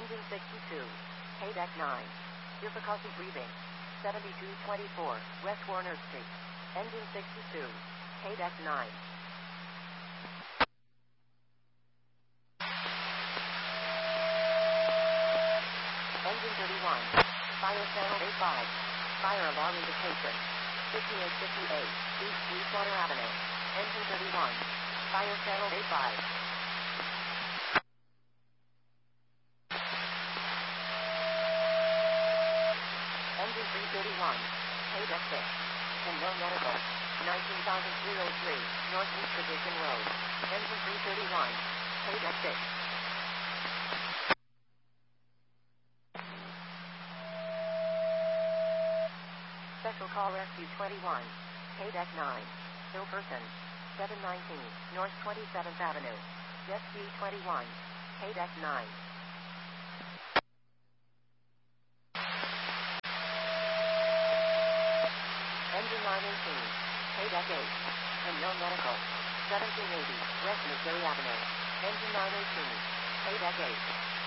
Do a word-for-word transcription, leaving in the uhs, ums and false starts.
Engine sixty-two. Haydeck nine. Difficulty breathing. seventy-two twenty-four, West Warner Street. Engine sixty-two. Haydeck nine. Engine thirty-one. Fire channel A five. Fire alarm indication. fifty-eight fifty-eight, East Sweetwater Avenue. Engine thirty-one. Fire channel A five. Engine three thirty-one. Haydeck six. Kenmore Medical. nineteen thousand three oh three, Northeast Tradition Road. Engine three thirty-one. Haydeck six. Special Call Rescue twenty-one. Haydeck nine. Hill Person. seven nineteen, North twenty-seventh Avenue. Jet Ski twenty-one. Haydeck nine. Engine nine eighteen. Haydeck eight. Kenmore Medical. seventeen eighty, West Missouri Avenue. Engine nine eighteen. Haydeck eight.